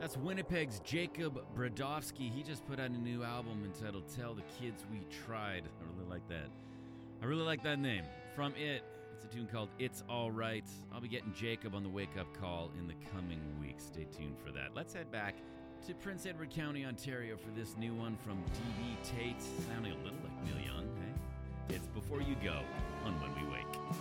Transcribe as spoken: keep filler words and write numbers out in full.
That's Winnipeg's Jacob Brodowski. He just put out a new album entitled Tell the Kids We Tried. I really like that. I really like that name. From it, it's a tune called It's All Right. I'll be getting Jacob on the wake-up call in the coming weeks. Stay tuned for that. Let's head back to Prince Edward County, Ontario for this new one from D B Tate, sounding a little like Neil Young, hey? It's Before You Go on When We Wake.